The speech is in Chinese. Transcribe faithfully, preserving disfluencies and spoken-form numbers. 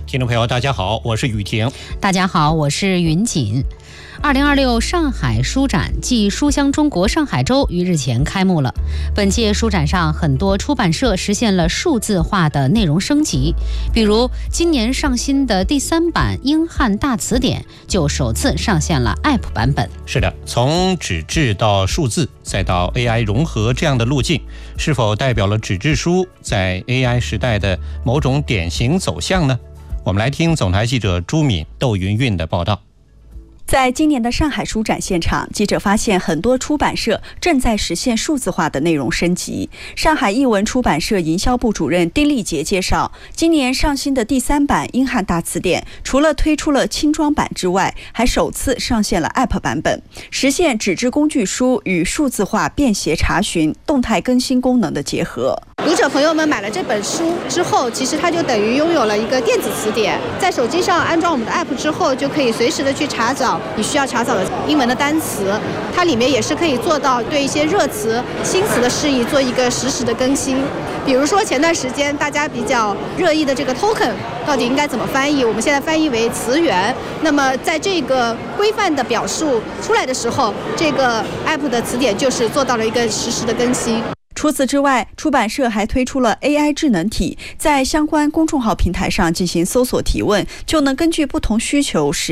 听众朋友大家好，我是雨婷。 大家好，我是云锦。二零二六上海书展暨书香中国上海周于日前开幕了。本届书展上，很多出版社实现了数字化的内容升级，比如今年上新的第三版英汉大词典就首次上线了 App 版本。 是的，从纸质到数字再到 A I 融合这样的路径，是否代表了纸质书在 A I 时代的某种典型走向呢？我们来听总台记者朱敏、窦云韵的报道。 在今年的上海书展现场，记者发现很多出版社正在实现数字化的内容升级。上海译文出版社营销部主任丁立杰介绍，今年上新的第三版英汉大词典，除了推出了轻装版之外，还首次上线了 App 版本，实现纸质工具书与数字化便携查询、动态更新功能的结合。 读者朋友们买了这本书之后，其实它就等于拥有了一个电子词典，在手机上安装我们的 App 之后，就可以随时的去查找你需要查找的英文的单词，它里面也是可以做到对一些热词、新词的释义做一个实时的更新。比如说前段时间大家比较热议的这个 token 到底应该怎么翻译，我们现在翻译为词源。那么在这个规范的表述出来的时候，这个 App 的词典就是做到了一个实时的更新。 除此之外，出版社还推出了 A I 智能体，在相关公众号平台上进行搜索提问，就能根据不同需求实